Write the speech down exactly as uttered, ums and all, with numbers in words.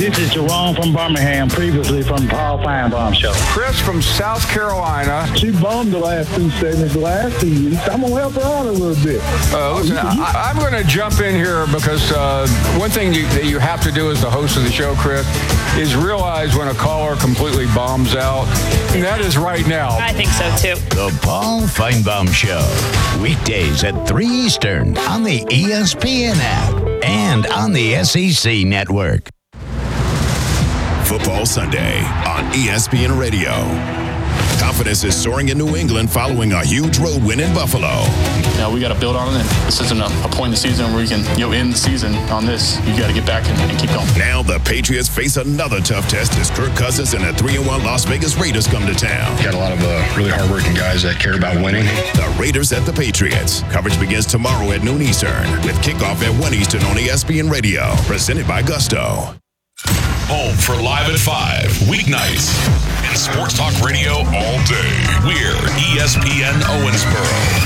This is Jerome from Birmingham, previously from Paul Feinbaum Show. Chris from South Carolina. She bombed the last two segments, the last two weeks. I'm going to help her out a little bit. Uh, listen, I, I'm going to jump in here because uh, one thing you, that you have to do as the host of the show, Chris, is realize when a caller completely bombs out. And that is right now. I think so, too. The Paul Feinbaum Show. Weekdays at three Eastern on the E S P N app and on the S E C network. Football Sunday on E S P N Radio. Confidence is soaring in New England following a huge road win in Buffalo. You know, we got to build on it. And this isn't a, a point in the season where we can, you know, end the season on this. You got to get back and, and keep going. Now the Patriots face another tough test as Kirk Cousins and the three and one Las Vegas Raiders come to town. Got a lot of uh, really hard-working guys that care about winning. The Raiders at the Patriots. Coverage begins tomorrow at noon Eastern with kickoff at one Eastern on E S P N Radio. Presented by Gusto. Home for Live at five, weeknights. And Sports Talk Radio all day. We're E S P N Owensboro.